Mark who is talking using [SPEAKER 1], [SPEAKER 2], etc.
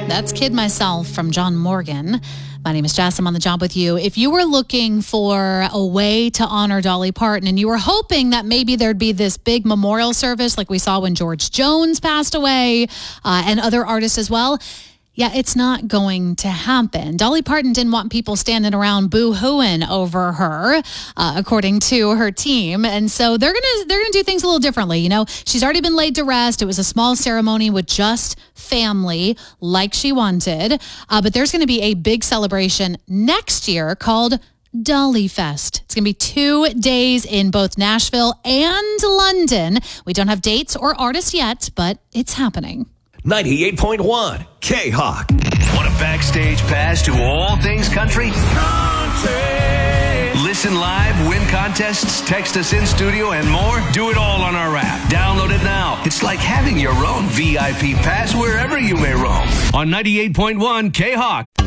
[SPEAKER 1] That's Kid Myself from John Morgan. My name is Jess. I'm on the job with you. If you were looking for a way to honor Dolly Parton and you were hoping that maybe there'd be this big memorial service like we saw when George Jones passed away and other artists as well, yeah, it's not going to happen. Dolly Parton didn't want people standing around boo-hooing over her, according to her team. And so they're gonna do things a little differently. You know, she's already been laid to rest. It was a small ceremony with just family like she wanted. But there's going to be a big celebration next year called Dolly Fest. It's going to be 2 days in both Nashville and London. We don't have dates or artists yet, but it's happening.
[SPEAKER 2] 98.1 K-Hawk.
[SPEAKER 3] Want a backstage pass to all things country? Listen live, win contests, text us in studio, and more? Do it all on our app. Download it now. It's like having your own VIP pass wherever you may roam. On 98.1 K-Hawk.